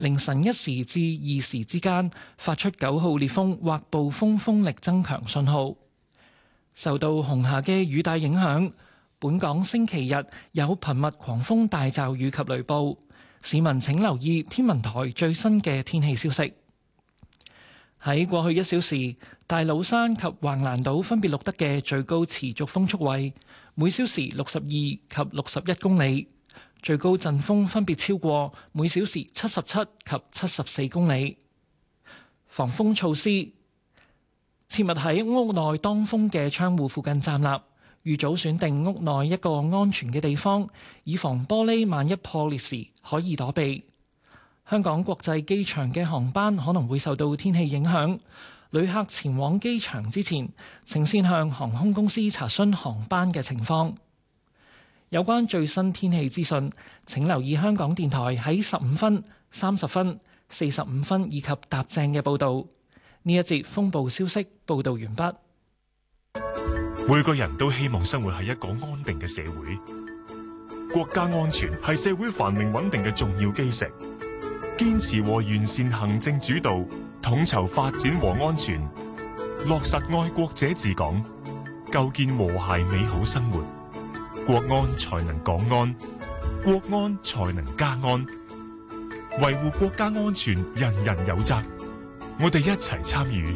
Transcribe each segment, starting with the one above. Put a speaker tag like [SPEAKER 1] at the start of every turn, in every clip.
[SPEAKER 1] 凌晨1時至2時之間發出9號烈風或暴風風力增強信號。受到紅霞嘅雨帶影響，本港星期日有頻密狂風大驟雨及雷暴，市民請留意天文台最新嘅天氣消息。喺過去1小時，大老山及橫瀾島分別錄得嘅最高持續風速為每小時62及61公里，最高陣風分別超過每小時77及74公里。防風措施：切勿喺屋內當風嘅窗戶附近站立，預早選定屋內一個安全嘅地方，以防玻璃萬一破裂時可以躲避。香港國際機場嘅航班可能會受到天氣影響，旅客前往機場之前，請先向航空公司查詢航班嘅情況。有關最新天氣資訊，請留意香港電台喺15分、30分、45分以及踏正嘅報導。呢一節風暴消息報導完畢。
[SPEAKER 2] 每個人都希望生活喺一個安定嘅社會，國家安全係社會繁榮穩定嘅重要基石。堅持和完善行政主導，統籌發展和安全，落實愛國者治港，構建和諧美好生活，國安才能港安，國安才能家安。維護國家安全，人人有責，我哋一齊參與。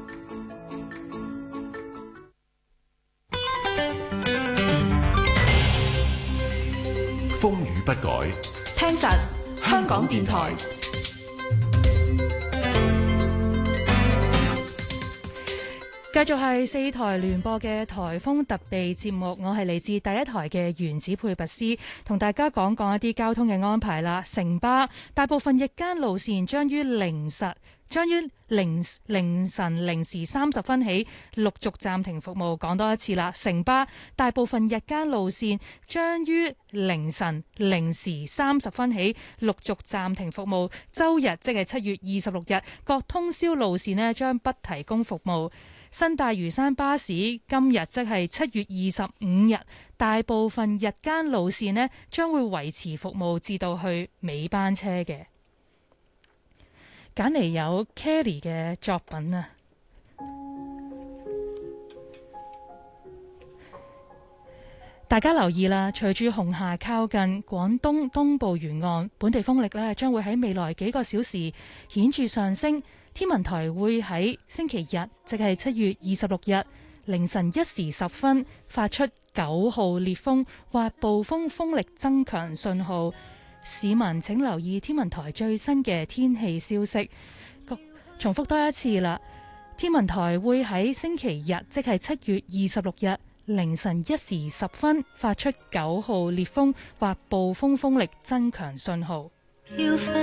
[SPEAKER 3] 風雨不改，
[SPEAKER 4] 聽實香港電台。繼續係4台聯播嘅颱風特備節目，我係嚟自第一台嘅原子配拔斯，同大家講一啲交通嘅安排啦。城巴大部分日間路線將於凌晨0時30分起陸續暫停服務。講多一次啦，城巴大部分日間路線將於凌晨0時30分起陸續暫停服務。周日即係7月26日，各通宵路線呢將不提供服務。新大嶼山巴士今日即係7月25日，大部分日間路線呢將會維持服務至到去尾班車嘅。揀嚟有 Kelly 嘅作品啊！大家留意啦，隨住紅霞靠近廣東東部沿岸，本地風力呢將會喺未來幾個小時顯著上升。天文台會喺星期日，即係7月26日凌晨1時10分發出9號烈風或暴風風力增強信號。市民請留意天文台最新嘅天氣消息。重複多一次啦，天文台會喺星期日，即係7月26日凌晨1時10分發出9號烈風或暴風風力增強信號。